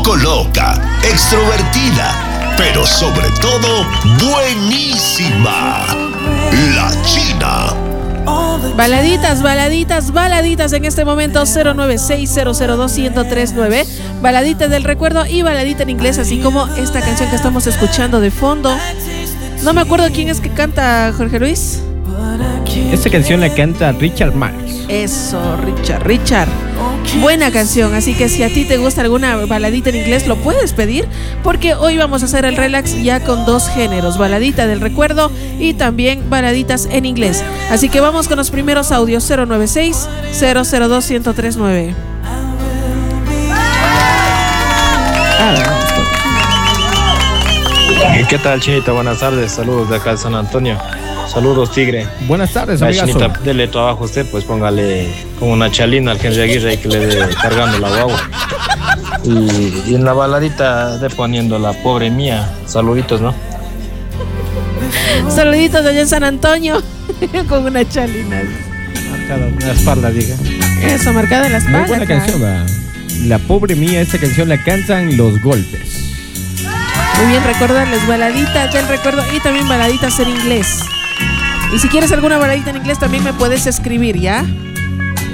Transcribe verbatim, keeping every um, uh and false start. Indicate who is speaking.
Speaker 1: poco loca, extrovertida, pero sobre todo buenísima. La China.
Speaker 2: Baladitas, baladitas, baladitas en este momento. Cero nueve seis cero cero dos uno cero tres nueve. Baladita del recuerdo y baladita en inglés, así como esta canción que estamos escuchando de fondo. No me acuerdo quién es que canta, Jorge Luis.
Speaker 3: Esta canción la canta Richard Marx.
Speaker 2: Eso, Richard, Richard. Buena canción, así que si a ti te gusta alguna baladita en inglés lo puedes pedir, porque hoy vamos a hacer el relax ya con dos géneros, baladita del recuerdo y también baladitas en inglés. Así que vamos con los primeros audios. Cero nueve seis cero cero dos uno cero tres nueve.
Speaker 4: ¿Qué tal, Chinita? Buenas tardes, saludos de acá de San Antonio. Saludos, Tigre.
Speaker 3: Buenas tardes,
Speaker 4: amigazo. Chinita, dele trabajo a usted, pues póngale como una chalina al Henry Aguirre y que le dé cargando la guagua. Y, y en la baladita de poniendo la pobre mía. Saluditos, ¿no?
Speaker 2: Saluditos allá en San Antonio con una chalina.
Speaker 3: Marcada en la espalda, diga.
Speaker 2: Eso, marcada en la espalda.
Speaker 3: Muy buena
Speaker 2: claro.
Speaker 3: canción, va. La pobre mía, esta canción la cantan Los Golpes.
Speaker 2: Muy bien, recordarles baladitas del recuerdo y también baladitas en inglés. Y si quieres alguna baladita en inglés también me puedes escribir, ¿ya?